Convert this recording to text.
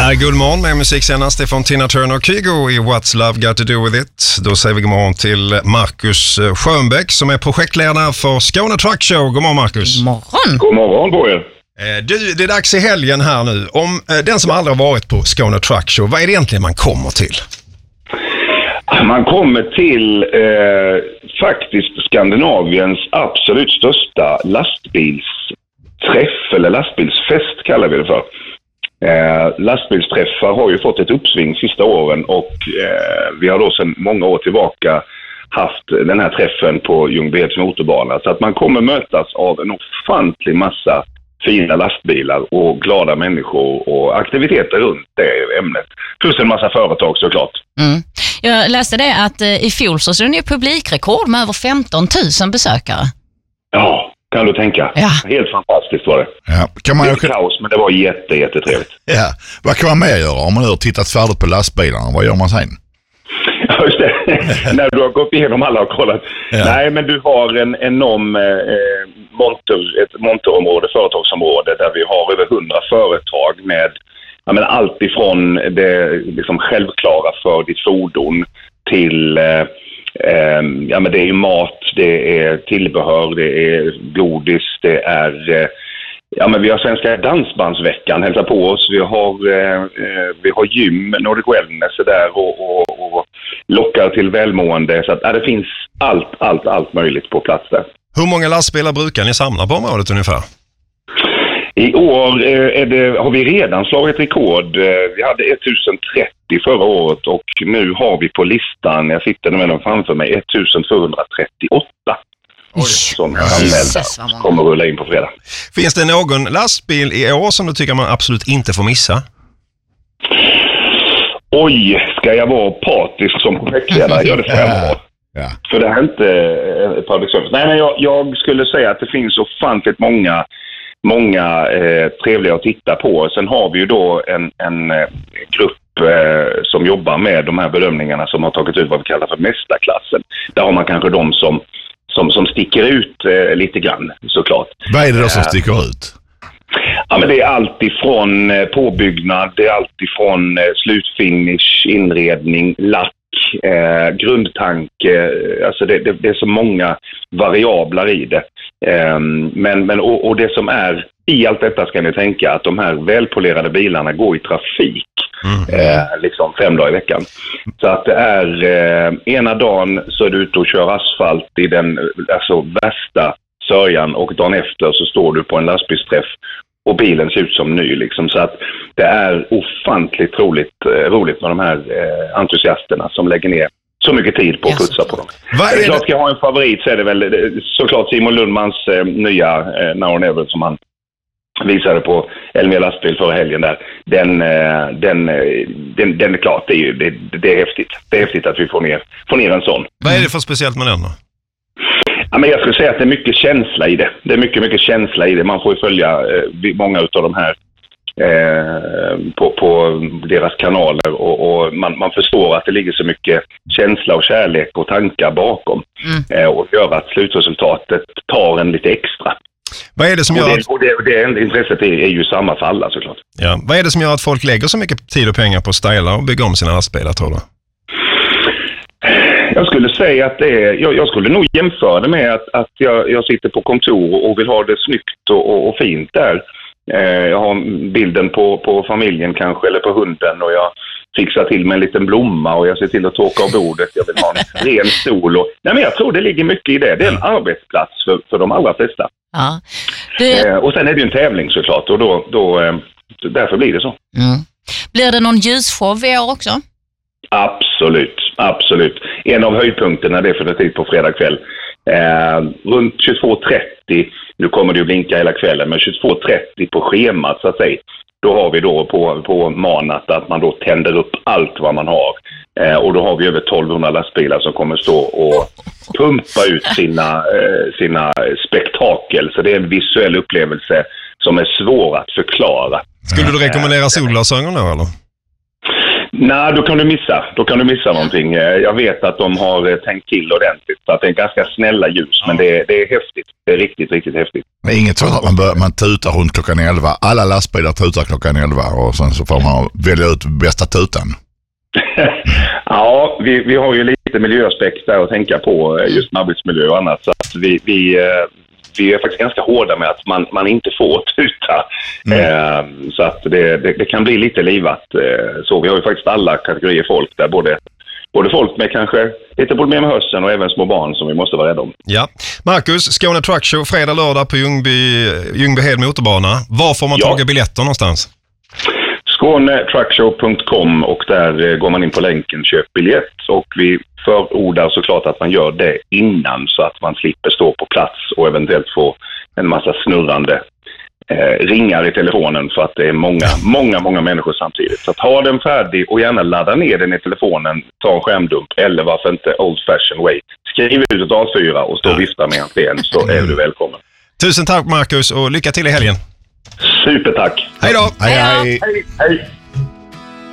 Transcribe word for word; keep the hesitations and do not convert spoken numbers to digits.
här är Guldmorgon med musik senast från Tina Turner och Kygo i What's Love Got To Do With It. Då säger vi god morgon till Marcus Schönbeck som är projektledare för Skåne Truck Show. God morgon Marcus. God morgon. God morgon på er. Du, det är dags i helgen här nu. Om den som aldrig har varit på Skåne Truck Show, vad är det egentligen man kommer till? Man kommer till eh, faktiskt Skandinaviens absolut största lastbilsträff, eller lastbilsfest kallar vi det för. Eh, lastbilsträffar har ju fått ett uppsving sista åren och eh, vi har då sedan många år tillbaka haft den här träffen på Ljungbyheds motorbana. Så att man kommer mötas av en ofantlig massa fina lastbilar och glada människor och aktiviteter runt det ämnet. Plus en massa företag såklart. Mm. Jag läste det att eh, i fjol så är det ju publikrekord med över femton tusen besökare. Ja, kan du tänka. Ja. Helt fantastiskt var det. Ja. Kan man det ju... är kaos, men det var jätte, jättetrevligt. Ja. Vad kan man mer göra om man nu har tittat färdigt på lastbilarna? Vad gör man sen? Ja, just det. När du har gått igenom alla och kollat. Ja. Nej, men du har en enorm eh, monter, ett monterområde, företagsområde där vi har över hundra företag med ja, men allt ifrån det liksom självklara för ditt fordon till eh, eh, ja, men det är ju mat, det är tillbehör, det är godis, det är eh, ja, men vi har Svenska dansbandsveckan hälsa på oss. Vi har, eh, vi har gym, Nordic Wellness där och, och, och lockar till välmående. Så att, ja, det finns allt, allt, allt möjligt på plats där. Hur många lastbilar brukar ni samla på området ungefär? I år eh, är det, har vi redan slagit rekord. Vi hade tusen trettio förra året och nu har vi på listan, jag sitter med den framför mig, trettonhundratrettioåtta. Oj, som anmälda kommer rulla in på fredag. Finns det någon lastbil i år som du tycker man absolut inte får missa? Oj, ska jag vara partisk som projektledare? Ja, det ska jag vara. Ja. För det är inte eh, public service. Nej, men jag, jag skulle säga att det finns ofantligt många, många eh, trevliga att titta på. Sen har vi ju då en, en eh, grupp eh, som jobbar med de här bedömningarna som har tagit ut vad vi kallar för mästarklassen. Där har man kanske de som Som, som sticker ut eh, lite grann, såklart. Vad är det då som sticker ut? Ja, men det är allt ifrån eh, påbyggnad, det är allt ifrån eh, slutfinish, inredning, lack, eh, grundtanke. Eh, alltså det, det, det är så många variabler i det. Eh, men, men, och, och det som är i allt detta ska ni tänka att de här välpolerade bilarna går i trafik. Mm. Eh, liksom fem dagar i veckan. Så att det är eh, ena dagen så är du ute och kör asfalt i den alltså, värsta sörjan och dagen efter så står du på en lastbilsträff och bilen ser ut som ny liksom. Så att det är ofantligt roligt, eh, roligt med de här eh, entusiasterna som lägger ner så mycket tid på att putsa på dem. Vad är det? Klart ska jag ha en favorit så är det väl såklart Simon Lundmans eh, nya eh, Now or Never som han visade på Elmia lastbil förra helgen där. Den, den, den, den är klart, det är, ju, det, det är häftigt. Det är häftigt att vi får ner, får ner en sån. Vad är det för speciellt med den då? Ja, men jag skulle säga att det är mycket känsla i det. Det är mycket, mycket känsla i det. Man får ju följa eh, många av de här eh, på, på deras kanaler och, och man, man förstår att det ligger så mycket känsla och kärlek och tankar bakom. Mm. Eh, och gör att slutresultatet tar en lite extra. Vad är det som gör och det, att... och det, och det intresset är, är ju samma för alla såklart. Ja. Vad är det som gör att folk lägger så mycket tid och pengar på att styla och bygga om sina lastbilar, tror du? Jag skulle säga att det är... Jag, jag skulle nog jämföra det med att, att jag, jag sitter på kontor och vill ha det snyggt och, och, och fint där. Eh, jag har bilden på, på familjen kanske eller på hunden och jag fixar till med en liten blomma och jag ser till att torka av bordet. Jag vill ha en ren stol. Och, nej, men jag tror det ligger mycket i det. Det är en arbetsplats för, för de allra flesta. Ja. Det... Eh, och sen är det ju en tävling såklart och då, då, eh, därför blir det så. Mm. Blir det någon ljusshow i år också? Absolut, absolut. En av höjdpunkterna definitivt på fredag kväll. Eh, runt tjugotvå trettio, nu kommer det ju blinka hela kvällen, men tjugotvå trettio på schemat så att säga. Då har vi då på, på manat att man då tänder upp allt vad man har. Eh, och då har vi över tolvhundra lastbilar som kommer stå och pumpa ut sina, eh, sina spektakel. Så det är en visuell upplevelse som är svår att förklara. Skulle du rekommendera solglasögon då eller? Nej, då kan du missa. Då kan du missa någonting. Jag vet att de har tänkt till ordentligt. Så att det är ganska snälla ljus, men det är, det är häftigt. Det är riktigt, riktigt häftigt. Men inget sånt att man, bör, man tutar runt klockan elva. Alla lastbilar tutar klockan elva och sen så får man välja ut bästa tutan. Ja, vi, vi har ju lite miljöaspekter att tänka på, just med arbetsmiljö och annat. Så att vi, vi, vi är faktiskt ganska hårda med att man, man inte får tuta. Mm. Eh, så att det, det, det kan bli lite livat. Eh, så vi har ju faktiskt alla kategorier folk där, både Både folk med kanske lite problem med hörseln och även små barn som vi måste vara rädda om. Ja. Marcus, Skåne Truck Show, fredag, lördag på Ljungby, Ljungbyhed motorbana. Var får man ja. tag i biljetter någonstans? skåne truck show punkt com, och där går man in på länken köp biljett, och vi förordar såklart att man gör det innan så att man slipper stå på plats och eventuellt få en massa snurrande Eh, ringar i telefonen för att det är många, många, många människor samtidigt. Så att ha den färdig och gärna ladda ner den i telefonen, ta en skärmdump, eller varför inte old fashion way. Skriv ut ett A fyra och stå och vifta med entrén, så är du välkommen. Tusen tack Marcus och lycka till i helgen. Supertack. Hej då. Hej hej. Hej hej.